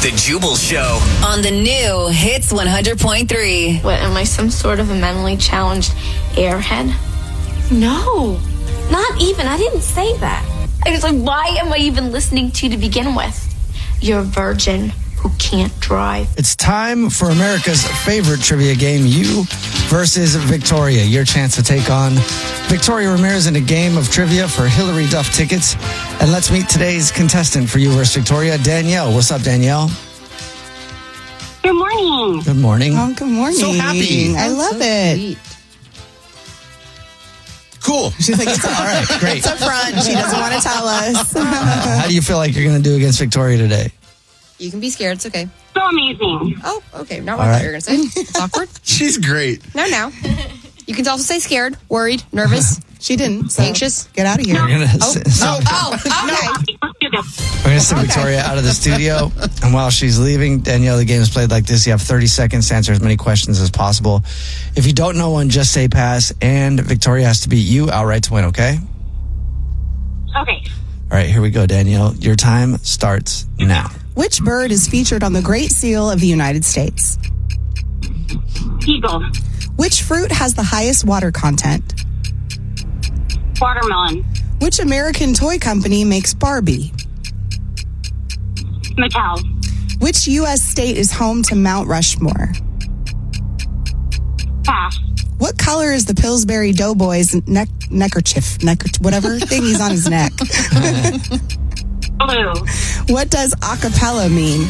The Jubal Show. On the new Hits 100.3. What, am I some sort of a mentally challenged airhead? No, not even. I didn't say that. I was like, why am I even listening to you to begin with? You're a virgin who can't drive. It's time for America's favorite trivia game, You versus Victoria. Your chance to take on Victoria Ramirez in a game of trivia for Hillary Duff tickets. And let's meet today's contestant for You versus Victoria, Danielle. What's up, Danielle? Good morning. Good morning. Oh, good morning. So happy. I love it. Sweet. Cool. She's like, it's All right, great. It's up front. She doesn't want to tell us. How do you feel like you're going to do against Victoria today? You can be scared. It's okay. So amazing. Oh, okay. Not what All I right. thought you were going to say. It's awkward. She's great. No. You can also say scared, worried, nervous, She didn't. So anxious. Get out of here. We're going to Oh, okay. Let's do this. we're going to send Victoria out of the studio. And while she's leaving, Danielle, the game is played like this. You have 30 seconds to answer as many questions as possible. If you don't know one, just say pass. And Victoria has to beat you outright to win, okay? Okay. All right, here we go, Danielle. Your time starts now. Which bird is featured on the Great Seal of the United States? Eagle. Which fruit has the highest water content? Watermelon. Which American toy company makes Barbie? Mattel. Which U.S. state is home to Mount Rushmore? Pass. What color is the Pillsbury Doughboy's neckerchief? Whatever thing he's on his neck. Blue. What does acapella mean?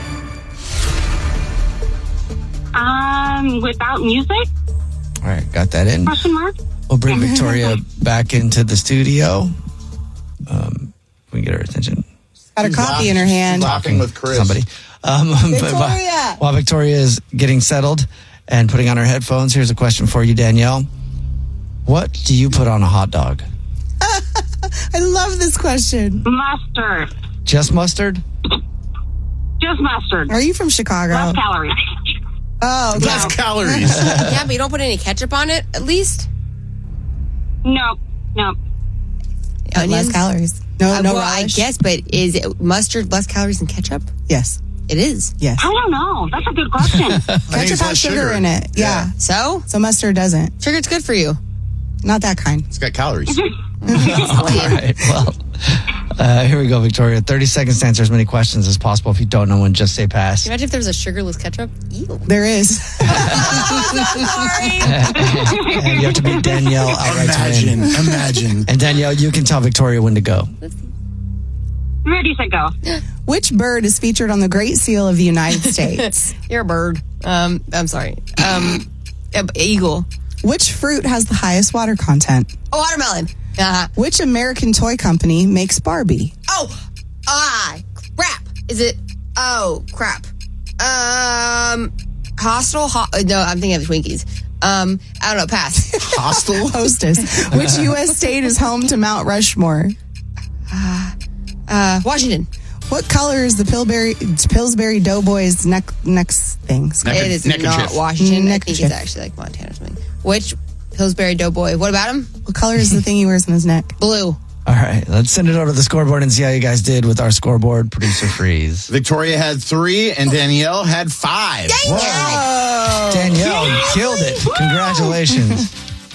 Without music? All right, got that in. Question mark? We'll bring Victoria back into the studio. We can get her attention. Got a copy in her hand. Laughing with Chris. Somebody. Victoria! While Victoria is getting settled and putting on her headphones, here's a question for you, Danielle. What do you put on a hot dog? I love this question. Mustard. Just mustard? Just mustard. Are you from Chicago? Less calories. Oh, Less okay. calories. Yeah, but you don't put any ketchup on it, at least. No. Less Onions? calories. No Well, I relish? guess, but is it mustard less calories than ketchup? Yes. It is. Yes. I don't know. That's a good question. Ketchup it's has less sugar in it. Yeah. So? So mustard doesn't. Sugar's good for you. Not that kind. It's got calories. All right, well, here we go, Victoria. 30 seconds to answer as many questions as possible. If you don't know one, just say pass. Imagine if there was a sugarless ketchup. Ew. There is. And you have to beat Danielle outright to win. Imagine. And Danielle, you can tell Victoria when to go. Ready, set, go. Which bird is featured on the Great Seal of the United States? You're a bird. I'm sorry. Eagle. Which fruit has the highest water content? Oh, watermelon. Which American toy company makes Barbie? Crap. Is it? Oh, crap. Hostel? No, I'm thinking of Twinkies. I don't know. Pass. Hostile? Hostess. Which U.S. state is home to Mount Rushmore? Washington. What color is the Pillsbury Doughboy's neck thing? It is neckerchief. not Washington. I think Neckerchief. it's actually like Montana or something. Which Pillsbury Doughboy? What about him? What color is the thing he wears on his neck? Blue. All right, let's send it over to the scoreboard and see how you guys did with our scoreboard. Producer Freeze. Victoria had 3 and Danielle had 5. Danielle, you killed it. Congratulations.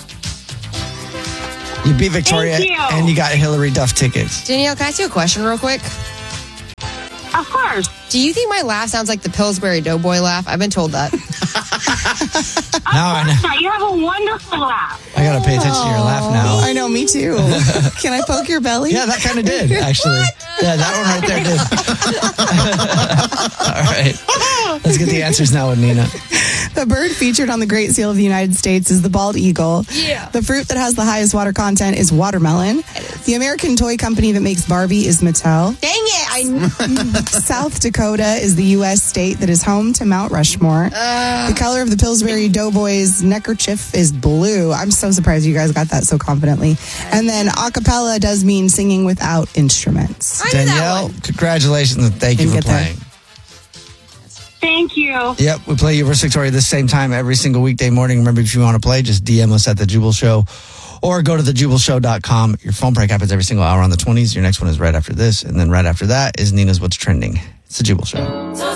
You beat Victoria Thank you. and you got Hillary Duff tickets. Danielle, can I ask you a question real quick? Of course. Do you think my laugh sounds like the Pillsbury Doughboy laugh? I've been told that. Now I know. You have a wonderful laugh. I got to pay attention to your laugh now. I know, me too. Can I poke your belly? Yeah, that kind of did, actually. Yeah, that one right there did. All right. Let's get the answers now with Nina. The bird featured on the Great Seal of the United States is the bald eagle. Yeah. The fruit that has the highest water content is watermelon. The American toy company that makes Barbie is Mattel. Dang it! South Dakota is the U.S. state that is home to Mount Rushmore. The color of the Pillsbury Doughboy's neckerchief is blue. I'm so surprised you guys got that so confidently. And then acapella does mean singing without instruments. I knew that Danielle, one. congratulations and thank you Didn't for get that. playing. Thank you. Yep, we play You vs. Victoria the same time every single weekday morning. Remember, if you want to play, just DM us at The Jubal Show or go to thejubalshow.com. Your phone prank happens every single hour on the 20s. Your next one is right after this. And then right after that is Nina's What's Trending. It's The Jubal Show.